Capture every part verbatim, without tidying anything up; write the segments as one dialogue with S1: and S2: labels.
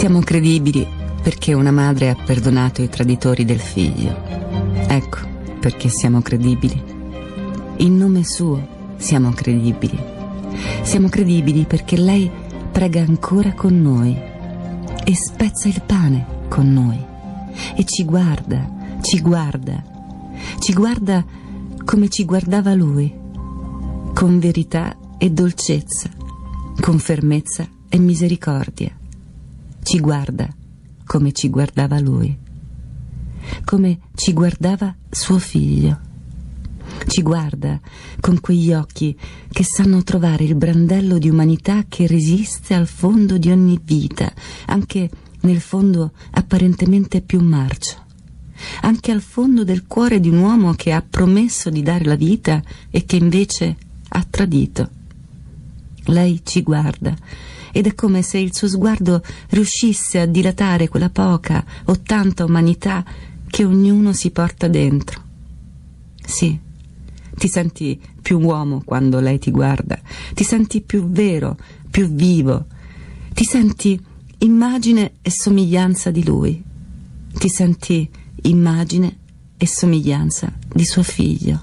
S1: Siamo credibili perché una madre ha perdonato i traditori del figlio. Ecco perché siamo credibili. In nome suo siamo credibili. Siamo credibili perché lei prega ancora con noi e spezza il pane con noi e ci guarda, ci guarda, ci guarda come ci guardava lui, con verità e dolcezza, con fermezza e misericordia. Ci guarda come ci guardava lui, come ci guardava suo figlio. Ci guarda con quegli occhi che sanno trovare il brandello di umanità che resiste al fondo di ogni vita, anche nel fondo apparentemente più marcio, anche al fondo del cuore di un uomo che ha promesso di dare la vita e che invece ha tradito. Lei ci guarda ed è come se il suo sguardo riuscisse a dilatare quella poca o tanta umanità che ognuno si porta dentro. Sì, ti senti più uomo quando lei ti guarda, ti senti più vero, più vivo, ti senti immagine e somiglianza di lui, ti senti immagine e somiglianza di suo figlio.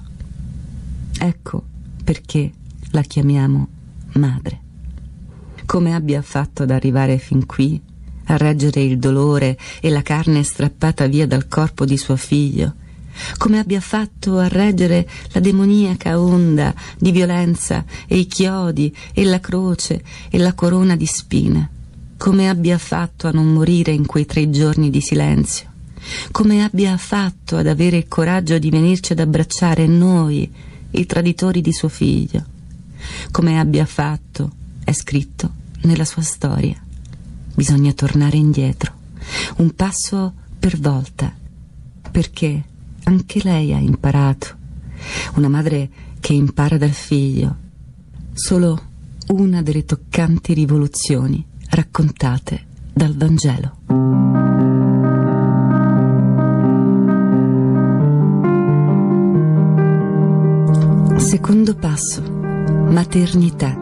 S1: Ecco perché la chiamiamo madre. Come abbia fatto ad arrivare fin qui, a reggere il dolore e la carne strappata via dal corpo di suo figlio, come abbia fatto a reggere la demoniaca onda di violenza e i chiodi e la croce e la corona di spine, come abbia fatto a non morire in quei tre giorni di silenzio, come abbia fatto ad avere il coraggio di venirci ad abbracciare noi, i traditori di suo figlio, come abbia fatto, è scritto nella sua storia. Bisogna tornare indietro, un passo per volta, perché anche lei ha imparato. Una madre che impara dal figlio, solo una delle toccanti rivoluzioni raccontate dal Vangelo. Secondo passo: maternità.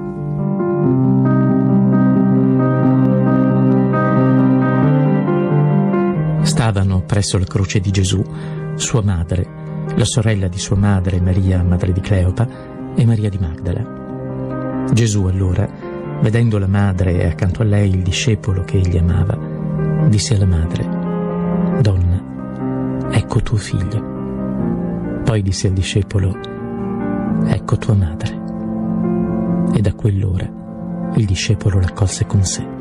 S2: Stavano presso la croce di Gesù sua madre, la sorella di sua madre Maria, madre di Cleopa, e Maria di Magdala. Gesù allora, vedendo la madre e accanto a lei il discepolo che egli amava, disse alla madre: «Donna, ecco tuo figlio». Poi disse al discepolo: «Ecco tua madre». E da quell'ora il discepolo l'accolse con sé.